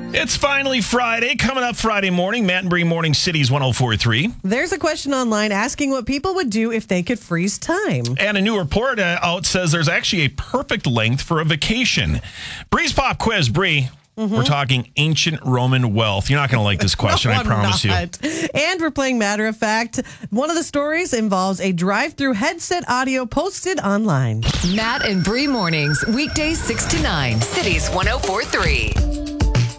It's finally Friday. Coming up Friday morning, Matt and Bree Morning Cities 104.3. There's a question online asking what people would do if they could freeze time. And a new report out says there's actually a perfect length for a vacation. Bree's Pop Quiz. Bree, we're talking ancient Roman wealth. You're not going to like this question, I promise you. And we're playing Matter of Fact. One of the stories involves a drive-through headset audio posted online. Matt and Bree Mornings, weekdays 6 to 9, Cities 104.3.